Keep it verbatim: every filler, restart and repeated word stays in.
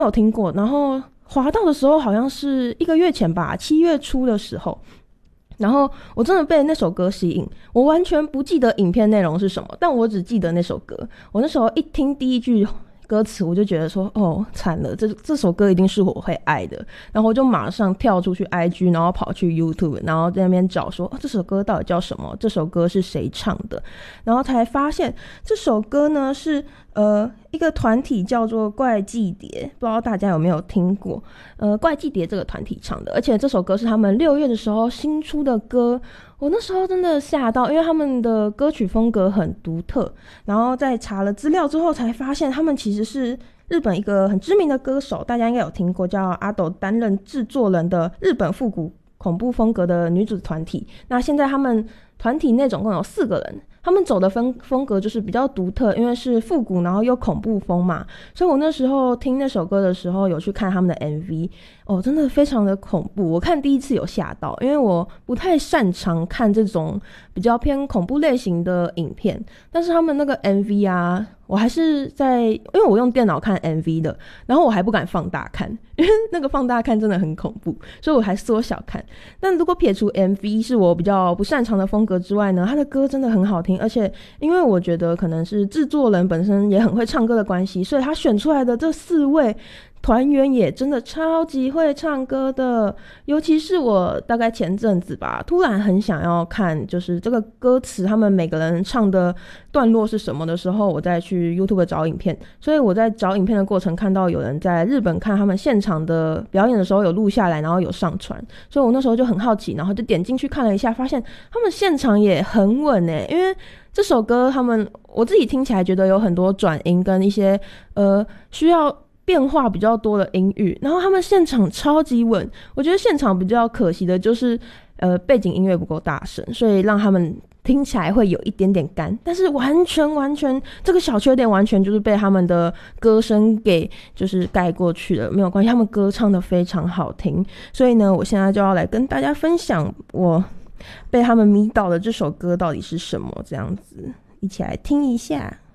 有听过，然后滑到的时候好像是一个月前吧，七月初的时候，然后我真的被那首歌吸引，我完全不记得影片内容是什么，但我只记得那首歌。我那时候一听第一句歌词，我就觉得说，哦，惨了，这这首歌一定是我会爱的。然后我就马上跳出去 I G， 然后跑去 YouTube， 然后在那边找说，哦，这首歌到底叫什么？这首歌是谁唱的？然后才发现这首歌呢是呃一个团体叫做怪祭蝶，不知道大家有没有听过？呃，怪祭蝶这个团体唱的，而且这首歌是他们六月的时候新出的歌。我那时候真的吓到，因为他们的歌曲风格很独特，然后在查了资料之后才发现他们其实是日本一个很知名的歌手，大家应该有听过，叫阿斗担任制作人的日本复古恐怖风格的女子团体。那现在他们团体内总共有四个人，他们走的风风格就是比较独特，因为是复古然后又恐怖风嘛，所以我那时候听那首歌的时候有去看他们的 M V， 哦，真的非常的恐怖。我看第一次有吓到，因为我不太擅长看这种比较偏恐怖类型的影片，但是他们那个 M V 啊，我还是在，因为我用电脑看 M V 的，然后我还不敢放大看，因为那个放大看真的很恐怖，所以我还缩小看。但如果撇除 M V 是我比较不擅长的风格之外呢，他的歌真的很好听，而且因为我觉得可能是制作人本身也很会唱歌的关系，所以他选出来的这四位团员也真的超级会唱歌的。尤其是我大概前阵子吧，突然很想要看就是这个歌词他们每个人唱的段落是什么的时候，我再去 YouTube 找影片。所以我在找影片的过程看到有人在日本看他们现场的表演的时候有录下来，然后有上传，所以我那时候就很好奇，然后就点进去看了一下，发现他们现场也很稳耶。因为这首歌他们我自己听起来觉得有很多转音跟一些呃需要变化比较多的音域，然后他们现场超级稳。我觉得现场比较可惜的就是呃背景音乐不够大声，所以让他们听起来会有一点点干，但是完全完全这个小缺点完全就是被他们的歌声给就是盖过去了，没有关系，他们歌唱的非常好听。所以呢，我现在就要来跟大家分享我被他们迷倒的这首歌到底是什么，这样子一起来听一下。